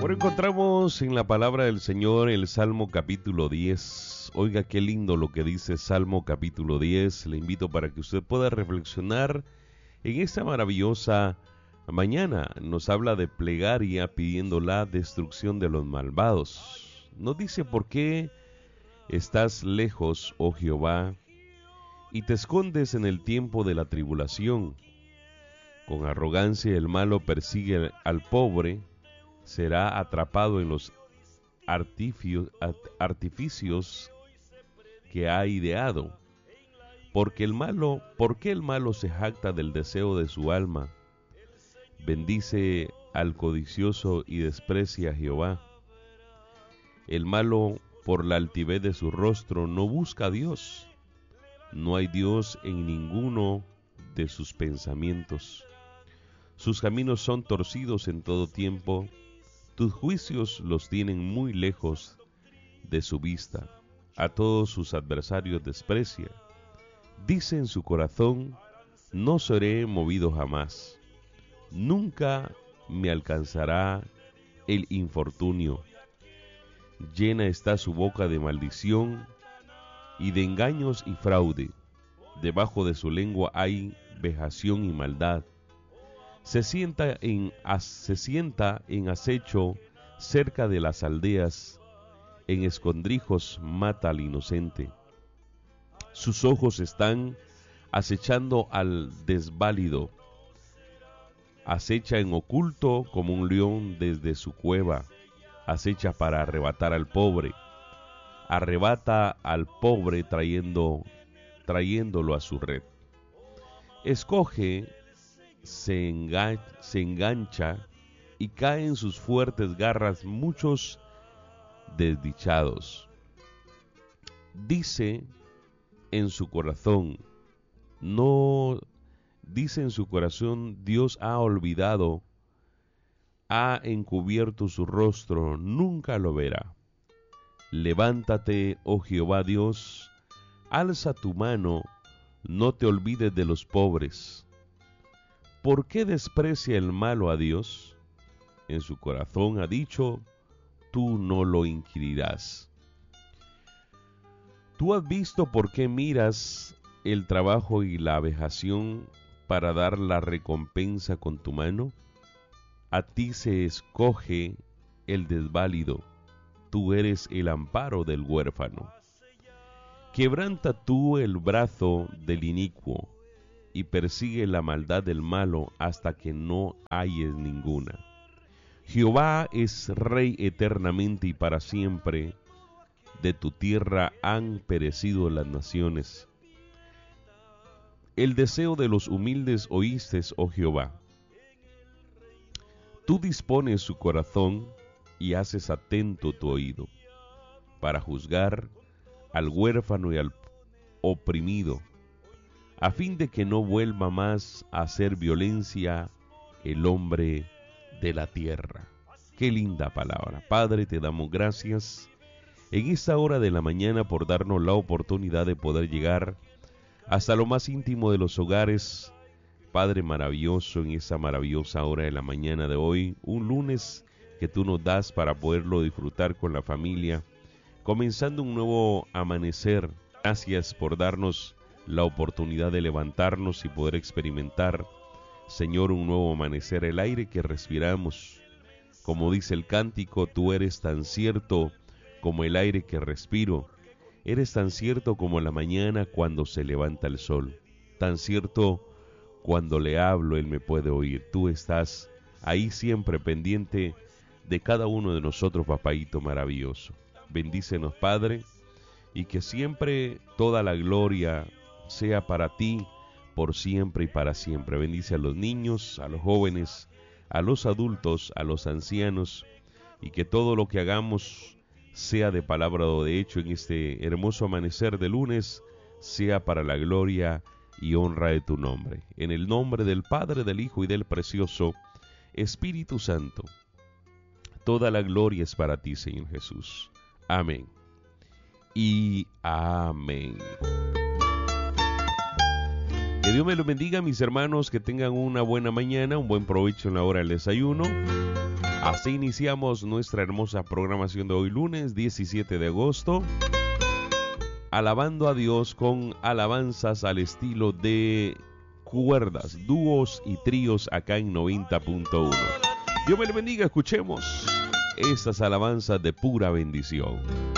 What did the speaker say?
Ahora encontramos en la palabra del Señor el Salmo capítulo 10. Oiga qué lindo lo que dice Salmo capítulo 10. Le invito para que usted pueda reflexionar en esta maravillosa mañana. Nos habla de plegaria pidiendo la destrucción de los malvados. Nos dice: ¿por qué estás lejos, oh Jehová, y te escondes en el tiempo de la tribulación? Con arrogancia el malo persigue al pobre, será atrapado en los artificios que ha ideado. ¿Por qué el malo se jacta del deseo de su alma? Bendice al codicioso y desprecia a Jehová. El malo, por la altivez de su rostro, no busca a Dios. No hay Dios en ninguno de sus pensamientos. Sus caminos son torcidos en todo tiempo. Tus juicios los tienen muy lejos de su vista. A todos sus adversarios desprecia. Dice en su corazón: no seré movido jamás. Nunca me alcanzará el infortunio. Llena está su boca de maldición y de engaños y fraude. Debajo de su lengua hay vejación y maldad. Se sienta en acecho cerca de las aldeas, en escondrijos mata al inocente. Sus ojos están acechando al desválido, acecha en oculto como un león desde su cueva, acecha para arrebatar al pobre, arrebata al pobre trayéndolo a su red. Escoge, se engancha y caen en sus fuertes garras muchos desdichados. Dice en su corazón, Dios ha olvidado, ha encubierto su rostro, nunca lo verá. Levántate, oh Jehová Dios, alza tu mano, no te olvides de los pobres. ¿Por qué desprecia el malo a Dios? En su corazón ha dicho: tú no lo inquirirás. ¿Tú has visto por qué miras el trabajo y la vejación para dar la recompensa con tu mano? A ti se escoge el desválido, tú eres el amparo del huérfano. Quebranta tú el brazo del inicuo y persigue la maldad del malo hasta que no halles ninguna. Jehová es Rey eternamente y para siempre. De tu tierra han perecido las naciones. El deseo de los humildes oíste, oh Jehová. Tú dispones su corazón y haces atento tu oído para juzgar al huérfano y al oprimido, a fin de que no vuelva más a hacer violencia el hombre de la tierra. Qué linda palabra. Padre, te damos gracias en esta hora de la mañana por darnos la oportunidad de poder llegar hasta lo más íntimo de los hogares. Padre maravilloso, en esa maravillosa hora de la mañana de hoy, un lunes que tú nos das para poderlo disfrutar con la familia, comenzando un nuevo amanecer. Gracias por darnos la oportunidad de levantarnos y poder experimentar, Señor, un nuevo amanecer, el aire que respiramos. Como dice el cántico, tú eres tan cierto como el aire que respiro, eres tan cierto como la mañana cuando se levanta el sol, tan cierto cuando le hablo él me puede oír. Tú estás ahí siempre pendiente de cada uno de nosotros, papaíto maravilloso. Bendícenos, Padre, y que siempre toda la gloria sea para ti, por siempre y para siempre. Bendice a los niños, a los jóvenes, a los adultos, a los ancianos, y que todo lo que hagamos, sea de palabra o de hecho, en este hermoso amanecer de lunes, sea para la gloria y honra de tu nombre. En el nombre del Padre, del Hijo y del precioso Espíritu Santo. Toda la gloria es para ti, Señor Jesús. Amén y amén. Que Dios me los bendiga, mis hermanos, que tengan una buena mañana, un buen provecho en la hora del desayuno. Así iniciamos nuestra hermosa programación de hoy, lunes 17 de agosto, alabando a Dios con alabanzas al estilo de cuerdas, dúos y tríos acá en 90.1. Dios me los bendiga, escuchemos esas alabanzas de pura bendición.